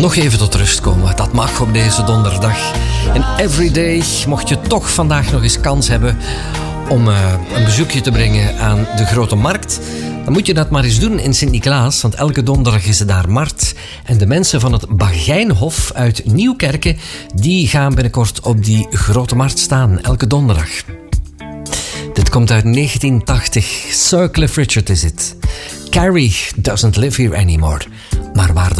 Nog even tot rust komen, dat mag op deze donderdag. En everyday, mocht je toch vandaag nog eens kans hebben om een bezoekje te brengen aan de Grote Markt, dan moet je dat maar eens doen in Sint-Niklaas, want elke donderdag is er daar markt. En de mensen van het Bagijnhof uit Nieuwkerken, die gaan binnenkort op die Grote Markt staan, elke donderdag. Dit komt uit 1980. Sir Cliff Richard is het. Carrie doesn't live here anymore. Maar waar de